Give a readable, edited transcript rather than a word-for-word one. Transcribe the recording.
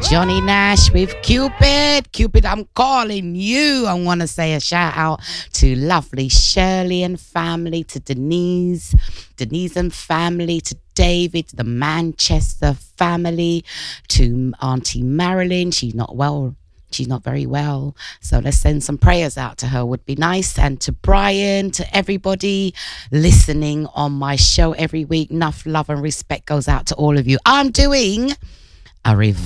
Johnny Nash with Cupid. Cupid, I'm calling you. I want to say a shout out to lovely Shirley and family, to Denise and family, to David, to the Manchester family, to Auntie Marilyn. She's not well. She's not very well. So let's send some prayers out to her, would be nice. And to Brian, to everybody listening on my show every week. Enough love and respect goes out to all of you. I'm doing a reverse